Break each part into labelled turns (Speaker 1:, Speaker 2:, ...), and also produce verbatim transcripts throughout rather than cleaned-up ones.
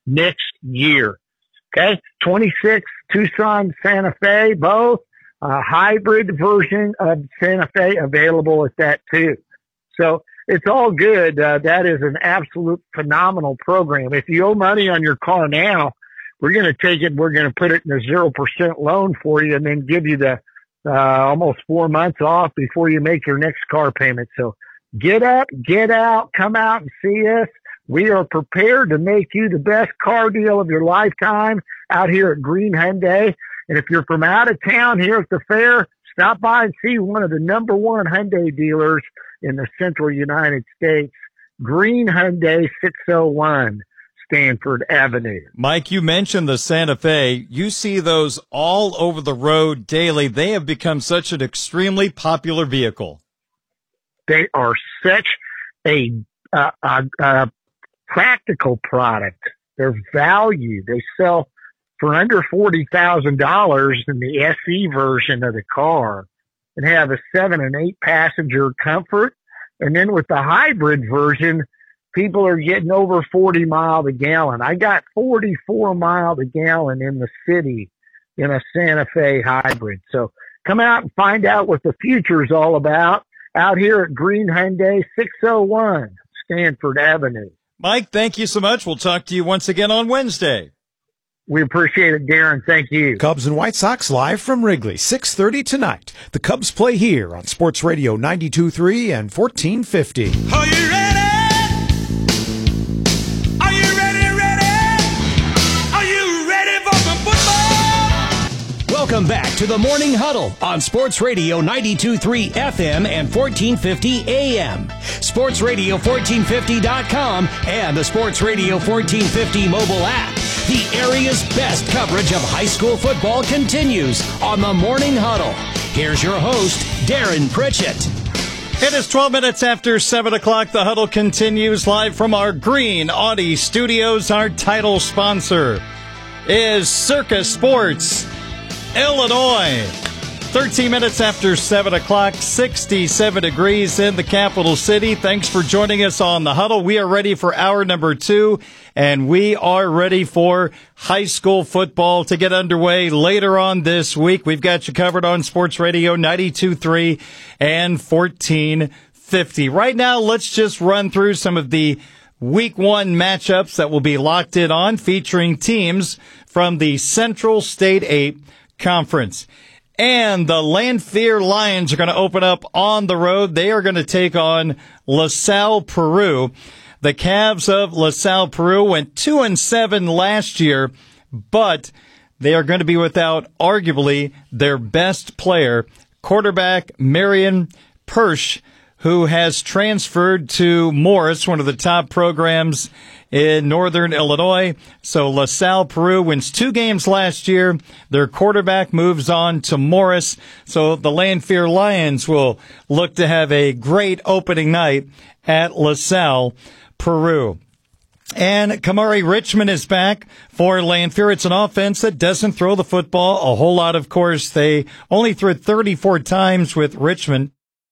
Speaker 1: next year. Okay, twenty-six Tucson Santa Fe, both a hybrid version of Santa Fe available at that too. So it's all good. Uh, that is an absolute phenomenal program. If you owe money on your car now, we're going to take it. We're going to put it in a zero percent loan for you, and then give you the uh, almost four months off before you make your next car payment. So get up, get out, come out and see us. We are prepared to make you the best car deal of your lifetime out here at Green Hyundai. And if you're from out of town here at the fair, stop by and see one of the number one Hyundai dealers in the central United States, Green Hyundai, six oh one Stanford Avenue.
Speaker 2: Mike, you mentioned the Santa Fe. You see those all over the road daily. They have become such an extremely popular vehicle.
Speaker 1: They are such a, uh, a, a practical product. Their value, they sell for under forty thousand dollars in the S E version of the car, and have a seven and eight passenger comfort. And then with the hybrid version, people are getting over forty mile a gallon. I got forty-four mile a gallon in the city in a Santa Fe hybrid. So come out and find out what the future is all about out here at Green Hyundai, six oh one Stanford Avenue.
Speaker 2: Mike, thank you so much. We'll talk to you once again on Wednesday.
Speaker 1: We appreciate it, Darren. Thank you.
Speaker 3: Cubs and White Sox live from Wrigley, six thirty tonight. The Cubs play here on Sports Radio ninety-two point three and fourteen fifty.
Speaker 4: Are you ready? Are you ready, ready? Are you ready for some football?
Speaker 5: Welcome back to the Morning Huddle on Sports Radio ninety-two point three F M and fourteen fifty A M. Sports Radio fourteen fifty dot com and the Sports Radio fourteen fifty mobile app. The area's best coverage of high school football continues on the Morning Huddle. Here's your host, Darren Pritchett.
Speaker 2: It is twelve minutes after seven o'clock. The Huddle continues live from our Green Audi Studios. Our title sponsor is Circus Sports Illinois. thirteen minutes after seven o'clock, sixty-seven degrees in the capital city. Thanks for joining us on the Huddle. We are ready for hour number two, and we are ready for high school football to get underway later on this week. We've got you covered on Sports Radio ninety-two point three and fourteen fifty. Right now, let's just run through some of the week one matchups that will be locked in on, featuring teams from the Central State eight Conference. And the Lanphier Lions are going to open up on the road. They are going to take on LaSalle Peru. The Cavs of LaSalle Peru went two and seven last year, but they are going to be without arguably their best player, quarterback Marion Persch, who has transferred to Morris, one of the top programs in northern Illinois. So LaSalle Peru wins two games last year. Their quarterback moves on to Morris. So the Lanphier Lions will look to have a great opening night at LaSalle Peru. And Kamari Richmond is back for Lanphier. It's an offense that doesn't throw the football a whole lot, of course. They only threw it thirty-four times with Richmond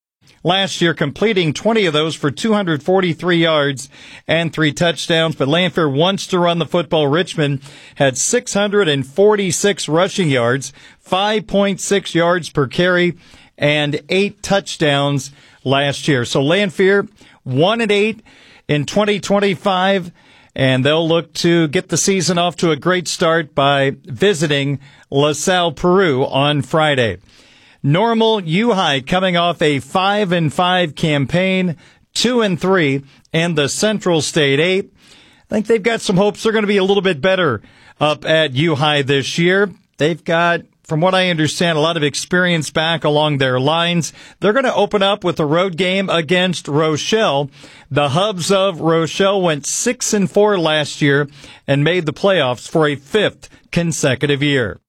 Speaker 2: last year, completing twenty of those for two hundred forty-three yards and three touchdowns. But Lanphier wants to run the football. Richmond had six hundred forty-six rushing yards, five point six yards per carry, and eight touchdowns last year. So Lanphier, one and eight in twenty twenty-five, and they'll look to get the season off to a great start by visiting LaSalle Peru on Friday. Normal U-High coming off a five and five campaign, two and three in the Central State eight. I think they've got some hopes they're going to be a little bit better up at U-High this year. They've got, from what I understand, a lot of experience back along their lines. They're going to open up with a road game against Rochelle. The Hubs of Rochelle went six and four last year and made the playoffs for a fifth consecutive year.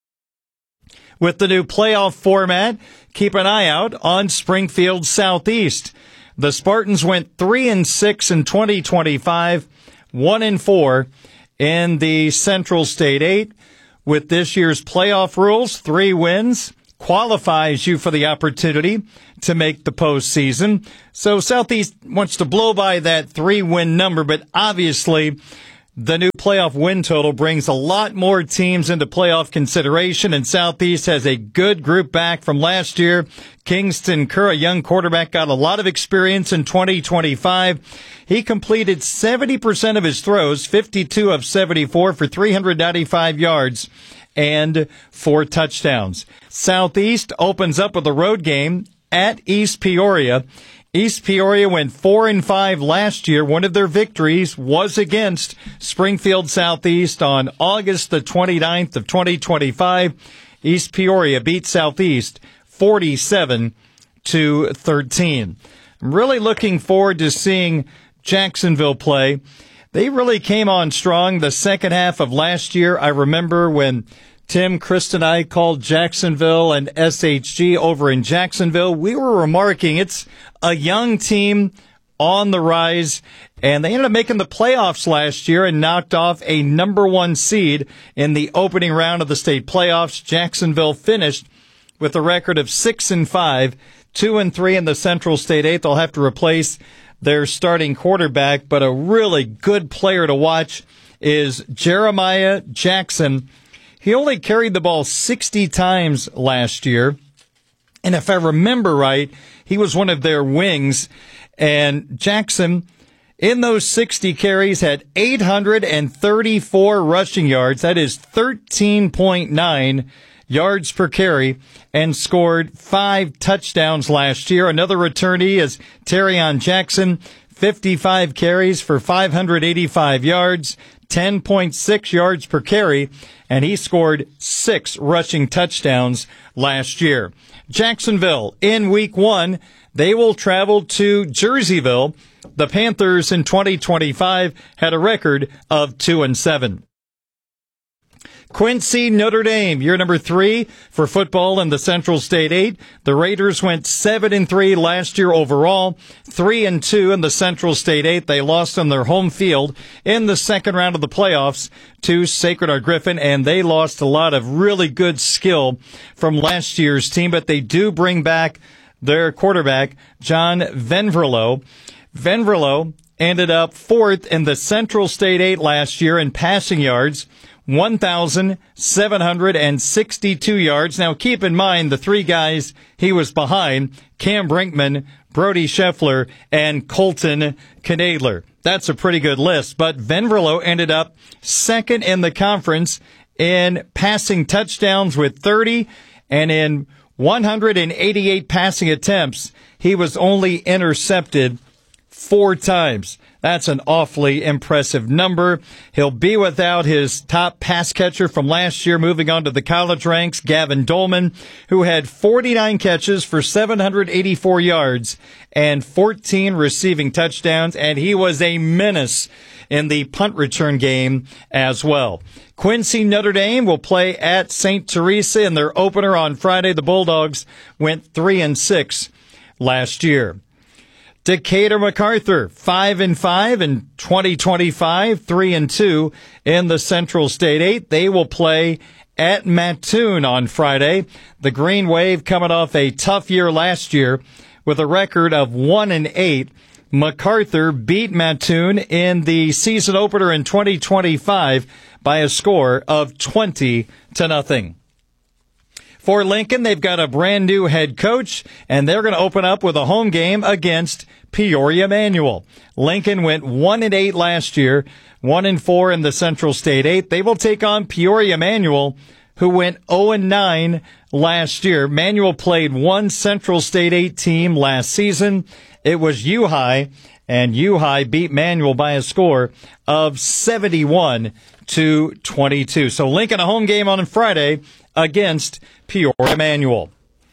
Speaker 2: With the new playoff format, keep an eye out on Springfield Southeast. The Spartans went three and six in twenty twenty-five, one and four in the Central State eight. With this year's playoff rules, three wins qualifies you for the opportunity to make the postseason. So Southeast wants to blow by that three-win number, but obviously The new playoff win total brings a lot more teams into playoff consideration, and Southeast has a good group back from last year. Kingston Kerr, a young quarterback, got a lot of experience in twenty twenty-five. He completed seventy percent of his throws, fifty-two of seventy-four for three hundred ninety-five yards and four touchdowns. Southeast opens up with a road game at East Peoria. East Peoria went four and five last year. One of their victories was against Springfield Southeast on August the twenty-ninth of twenty twenty-five. East Peoria beat Southeast forty-seven to thirteen. I'm really looking forward to seeing Jacksonville play. They really came on strong the second half of last year. I remember when Tim, Chris, and I called Jacksonville and S H G over in Jacksonville. We were remarking it's a young team on the rise, and they ended up making the playoffs last year and knocked off a number one seed in the opening round of the state playoffs. Jacksonville finished with a record of six and five, two and three in the Central State Eight. They'll have to replace their starting quarterback, but a really good player to watch is Jeremiah Jackson. He only carried the ball sixty times last year. And if I remember right, he was one of their wings. And Jackson, in those sixty carries, had eight hundred thirty-four rushing yards. That is thirteen point nine yards per carry, and scored five touchdowns last year. Another returnee is Terrion Jackson, fifty-five carries for five hundred eighty-five yards, ten point six yards per carry, and he scored six rushing touchdowns last year. Jacksonville, in week one, they will travel to Jerseyville. The Panthers in twenty twenty-five had a record of two and seven. Quincy Notre Dame, year number three for football in the Central State Eight. The Raiders went seven and three last year overall, three and two in the Central State Eight. They lost on their home field in the second round of the playoffs to Sacred Heart Griffin, and they lost a lot of really good skill from last year's team, but they do bring back their quarterback, John Venverlo. Venverlo ended up fourth in the Central State Eight last year in passing yards, one thousand seven hundred sixty-two yards. Now, keep in mind the three guys he was behind, Cam Brinkman, Brody Scheffler, and Colton Knadler. That's a pretty good list, but Venverlo ended up second in the conference in passing touchdowns with thirty, and in one hundred eighty-eight passing attempts, he was only intercepted four times. That's an awfully impressive number. He'll be without his top pass catcher from last year, moving on to the college ranks, Gavin Dolman, who had forty-nine catches for seven hundred eighty-four yards and fourteen receiving touchdowns, and he was a menace in the punt return game as well. Quincy Notre Dame will play at Saint Teresa in their opener on Friday. The Bulldogs went three and six last year. Decatur MacArthur, five and five in twenty twenty-five, three and two in the Central State Eight. They will play at Mattoon on Friday. The Green Wave coming off a tough year last year with a record of one and eight. MacArthur beat Mattoon in the season opener in twenty twenty-five by a score of twenty to nothing. For Lincoln, they've got a brand new head coach, and they're going to open up with a home game against Peoria Manual. Lincoln went one and eight last year, one and four in the Central State Eight. They will take on Peoria Manual, who went oh and nine last year. Manual played one Central State Eight team last season. It was U-High, and U-High beat Manual by a score of seventy-one to twenty-two. So Lincoln, a home game on Friday against Peoria Manual.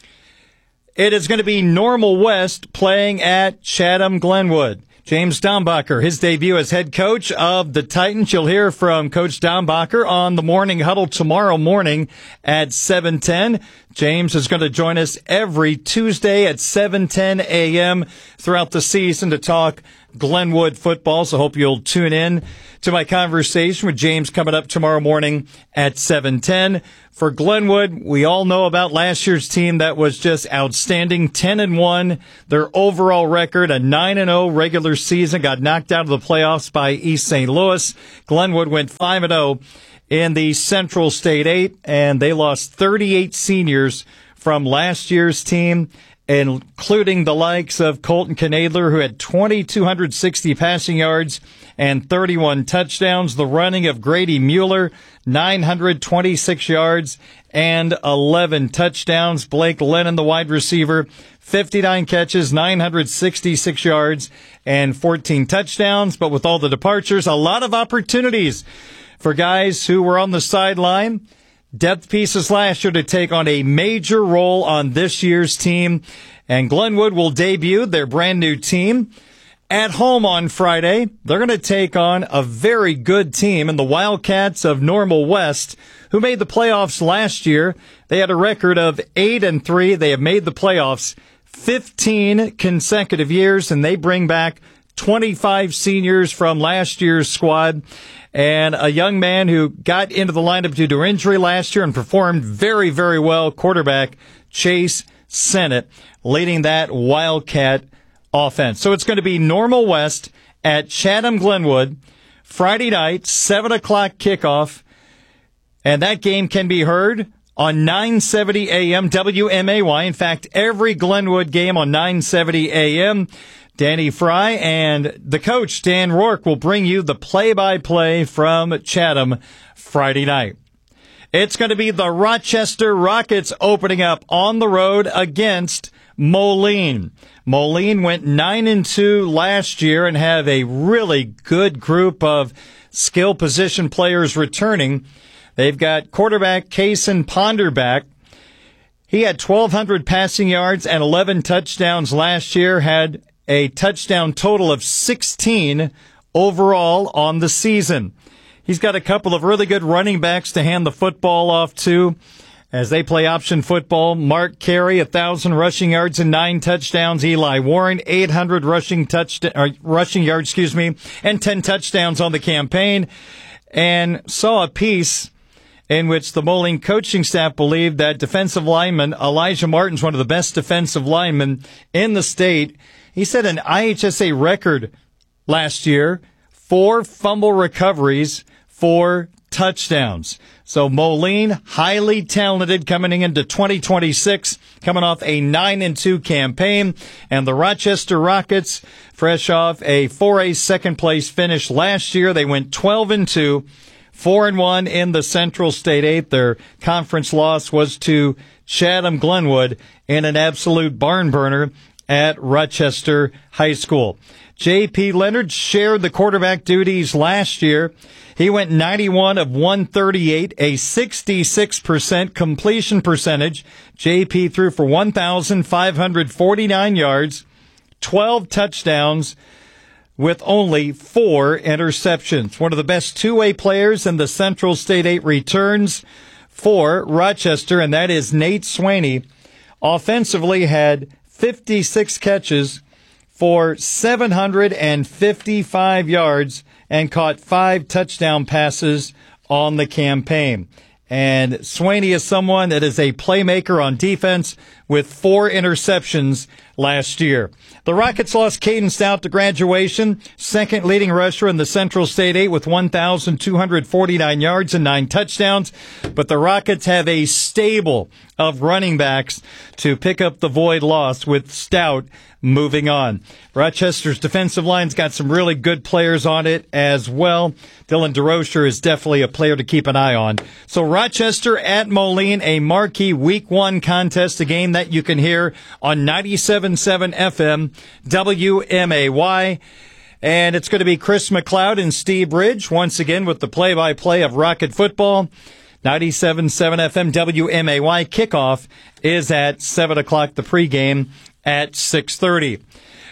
Speaker 2: It is going to be Normal West playing at Chatham Glenwood. James Dombacher, his debut as head coach of the Titans. You'll hear from Coach Dombacher on the Morning Huddle tomorrow morning at seven ten. James is going to join us every Tuesday at seven ten a.m. throughout the season to talk Glenwood football, so hope you'll tune in to my conversation with James coming up tomorrow morning at seven ten. For Glenwood, we all know about last year's team that was just outstanding, ten and one. Their overall record, a nine and oh regular season, got knocked out of the playoffs by East Saint Louis. Glenwood went five and oh in the Central State eight, and they lost thirty-eight seniors from last year's team, including the likes of Colton Knadler, who had two thousand two hundred sixty passing yards and thirty-one touchdowns. The running of Grady Mueller, nine hundred twenty-six yards and eleven touchdowns. Blake Lennon, the wide receiver, fifty-nine catches, nine hundred sixty-six yards and fourteen touchdowns. But with all the departures, a lot of opportunities for guys who were on the sideline. Depth pieces last year to take on a major role on this year's team. And Glenwood will debut their brand new team at home on Friday. They're going to take on a very good team in the Wildcats of Normal West, who made the playoffs last year. They had a record of eight and three. They have made the playoffs fifteen consecutive years, and they bring back twenty-five seniors from last year's squad, and a young man who got into the lineup due to injury last year and performed very, very well, quarterback Chase Sennett, leading that Wildcat offense. So it's going to be Normal West at Chatham Glenwood, Friday night, seven o'clock kickoff, and that game can be heard on nine seventy A M W M A Y. In fact, every Glenwood game on nine seventy A M. Danny Fry and the coach, Dan Rourke, will bring you the play-by-play from Chatham Friday night. It's going to be the Rochester Rockets opening up on the road against Moline. Moline went nine and two last year and have a really good group of skill position players returning. They've got quarterback Kaysen Ponderback. He had twelve hundred passing yards and eleven touchdowns last year, had a touchdown total of sixteen overall on the season. He's got a couple of really good running backs to hand the football off to as they play option football. Mark Carey, one thousand rushing yards and nine touchdowns. Eli Warren, eight hundred rushing touch, uh, rushing yards, excuse me, and ten touchdowns on the campaign. And saw a piece in which the Moline coaching staff believed that defensive lineman Elijah Martin's one of the best defensive linemen in the state. He set an I H S A record last year, four fumble recoveries, four touchdowns. So Moline, highly talented coming into twenty twenty-six, coming off a nine and two campaign. And the Rochester Rockets, fresh off a four A second place finish last year, they went twelve and two, four and one in the Central State eight. Their conference loss was to Chatham Glenwood in an absolute barn burner at Rochester High School. J P Leonard shared the quarterback duties last year. He went ninety-one of one thirty-eight, a sixty-six percent completion percentage. J P threw for one thousand five hundred forty-nine yards, twelve touchdowns, with only four interceptions. One of the best two-way players in the Central State eight returns for Rochester, and that is Nate Swaney. Offensively had fifty-six catches for seven hundred fifty-five yards and caught five touchdown passes on the campaign. And Swaney is someone that is a playmaker on defense with four interceptions last year. The Rockets lost Caden Stout to graduation, second leading rusher in the Central State eight with one thousand two hundred forty-nine yards and nine touchdowns. But the Rockets have a stable of running backs to pick up the void lost with Stout moving on. Rochester's defensive line's got some really good players on it as well. Dylan DeRocher is definitely a player to keep an eye on. So Rochester at Moline, a marquee week one contest, a game that you can hear on ninety-seven point seven F M W M A Y. And it's going to be Chris McLeod and Steve Ridge once again with the play-by-play of Rocket football. ninety-seven point seven F M W M A Y. Kickoff is at seven o'clock, the pregame at six thirty.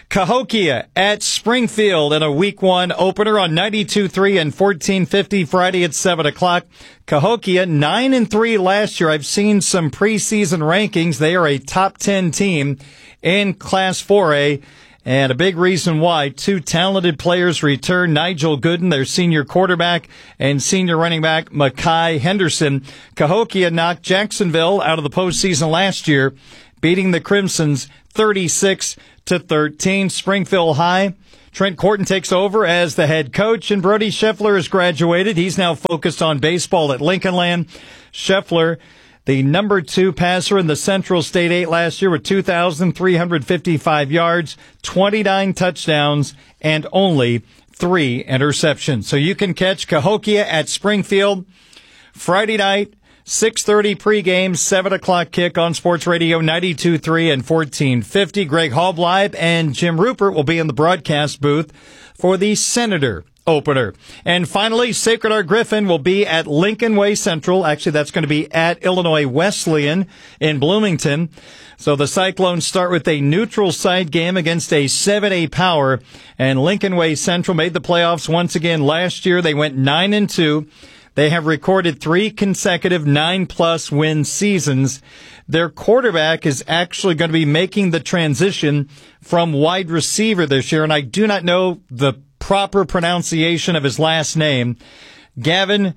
Speaker 2: Cahokia at Springfield in a week one opener on ninety-two point three and fourteen fifty Friday at seven o'clock. Cahokia nine and three last year. I've seen some preseason rankings. They are a top ten team in Class four A. And a big reason why two talented players return, Nigel Gooden, their senior quarterback, and senior running back Mekhi Henderson. Cahokia knocked Jacksonville out of the postseason last year, beating the Crimsons thirty-six to thirteen. Springfield High, Trent Corton takes over as the head coach, and Brody Scheffler has graduated. He's now focused on baseball at Lincolnland. Scheffler, the number two passer in the Central State eight last year with two thousand three hundred fifty-five yards, twenty-nine touchdowns, and only three interceptions. So you can catch Cahokia at Springfield Friday night, six thirty pregame, seven o'clock kick on Sports Radio ninety-two point three and fourteen fifty. Greg Halbleib and Jim Rupert will be in the broadcast booth for the Senator opener. And finally, Sacred Heart Griffin will be at Lincoln Way Central. Actually, that's going to be at Illinois Wesleyan in Bloomington. So the Cyclones start with a neutral site game against a seven A power, and Lincoln Way Central made the playoffs once again last year. They went nine and two. They have recorded three consecutive nine-plus win seasons. Their quarterback is actually going to be making the transition from wide receiver this year, and I do not know the proper pronunciation of his last name. Gavin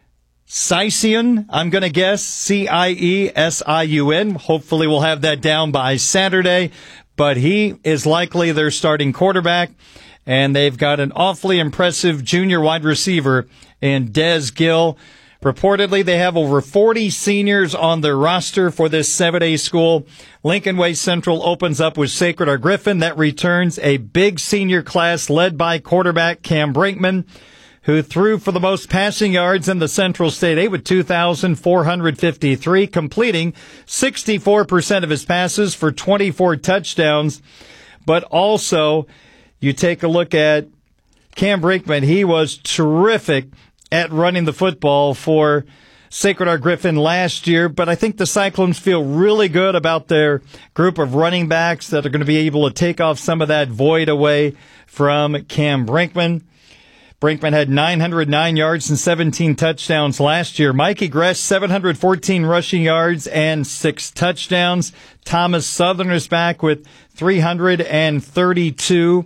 Speaker 2: Ciesiun, I'm going to guess, C I E S I U N. Hopefully we'll have that down by Saturday, but he is likely their starting quarterback, and they've got an awfully impressive junior wide receiver in Des Gill. Reportedly, they have over forty seniors on their roster for this seven A school. Lincoln Way Central opens up with Sacred Heart Griffin. That returns a big senior class led by quarterback Cam Brinkman, who threw for the most passing yards in the Central State eight with two thousand four hundred fifty-three, completing sixty-four percent of his passes for twenty-four touchdowns. But also, you take a look at Cam Brinkman. He was terrific at running the football for Sacred Heart Griffin last year, but I think the Cyclones feel really good about their group of running backs that are going to be able to take off some of that void away from Cam Brinkman. Brinkman had nine hundred nine yards and seventeen touchdowns last year. Mikey Gress, seven hundred fourteen rushing yards and six touchdowns. Thomas Southern is back with three hundred thirty-two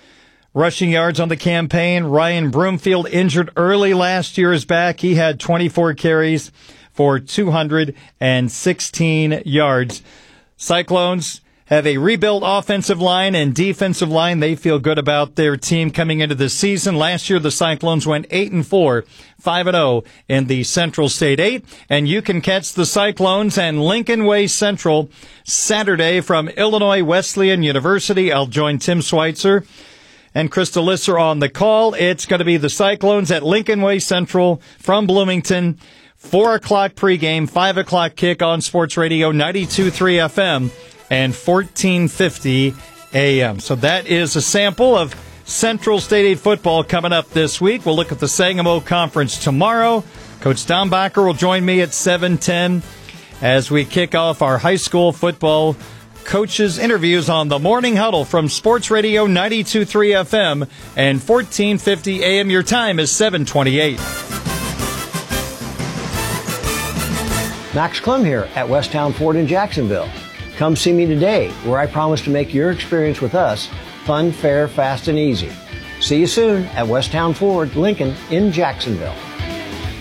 Speaker 2: rushing yards on the campaign. Ryan Broomfield, injured early last year, is back. He had twenty-four carries for two hundred sixteen yards. Cyclones have a rebuilt offensive line and defensive line. They feel good about their team coming into the season. Last year, the Cyclones went eight and four, five and oh in the Central State eight. And you can catch the Cyclones and Lincoln Way Central Saturday from Illinois Wesleyan University. I'll join Tim Schweitzer and Krista Lisser on the call. It's going to be the Cyclones at Lincoln Way Central from Bloomington. Four o'clock pregame, five o'clock kick on Sports Radio ninety-two point three F M and fourteen fifty A M. So that is a sample of Central State eight football coming up this week. We'll look at the Sangamo Conference tomorrow. Coach Don Bacher will join me at seven ten as we kick off our high school football coaches interviews on the Morning Huddle from Sports Radio ninety-two point three F M and fourteen fifty A M. Your time is seven twenty-eight.
Speaker 6: Max Clem here at Westtown Ford in Jacksonville. Come see me today, where I promise to make your experience with us fun, fair, fast, and easy. See you soon at Westtown Ford, Lincoln in Jacksonville.